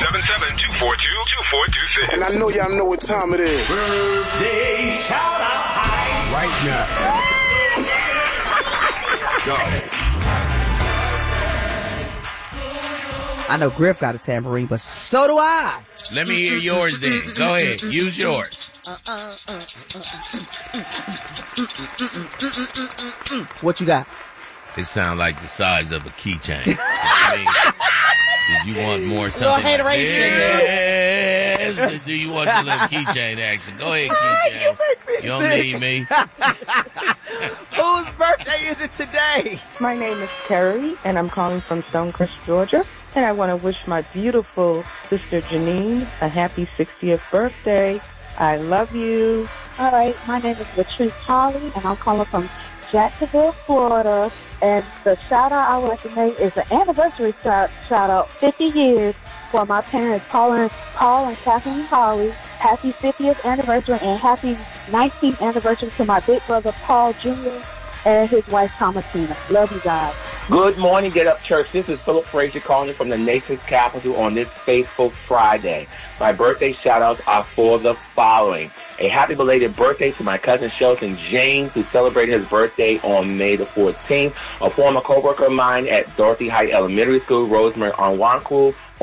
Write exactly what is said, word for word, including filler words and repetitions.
seven seven, two four two, two four two six. And I know y'all know what time it is. Birthday shout out time right now. Go. I know Griff got a tambourine, but so do I. Let me hear yours then. Go ahead. Use yours. What you got? It sounds like the size of a keychain. I mean, did you want more something? Little hateration there. Yes. Do you want the little keychain action? Go ahead, keychain. You make me You don't sick. need me. Whose birthday is it today? My name is Terry, and I'm calling from Stonecrest, Georgia. And I want to wish my beautiful sister Janine a happy sixtieth birthday. I love you. All right, my name is Latrice Holly, and I'm calling from Jacksonville, Florida. And the shout out I would like to make is an anniversary shout, shout out, fifty years for my parents, Paul and Paul and Kathleen Holly. Happy fiftieth anniversary and happy nineteenth anniversary to my big brother Paul Junior and his wife Thomasina. Love you guys. Good morning, Get Up Church. This is Philip Frazier calling from the nation's capital on this faithful Friday. My birthday shout-outs are for the following. A happy belated birthday to my cousin Shelton James, who celebrated his birthday on May the fourteenth. A former co-worker of mine at Dorothy Heights Elementary School, Rosemary Onwanku,